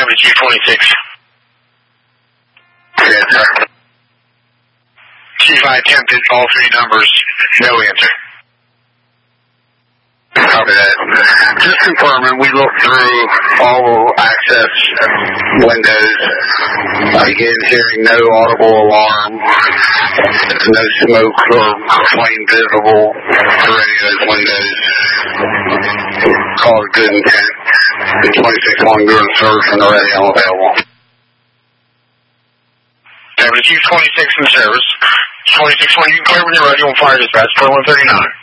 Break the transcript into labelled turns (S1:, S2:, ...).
S1: Damage Chief 26.
S2: Yes, sir.
S1: Chief, I attempted all three numbers. No answer.
S2: Copy that. Just confirming, we looked through all access windows. Again, hearing no audible alarm. No smoke or flame visible through any of those windows. Call it good intent. The 26-1 good service and already unavailable.
S1: Damage Chief 26 in service. 26-1, you can clear when you're ready. We'll fire dispatch for 139.